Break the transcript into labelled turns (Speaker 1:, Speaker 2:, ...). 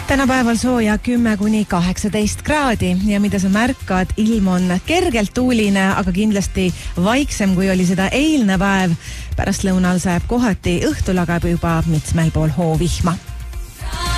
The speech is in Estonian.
Speaker 1: Tänapäeval sooja 10–18 kraadi ja mida sa märkad, ilm on kergelt tuuline, aga kindlasti vaiksem, kui oli seda eilne päev. Pärastlõunal sajab kohati, õhtul aga juba mitmel pool hoovihma.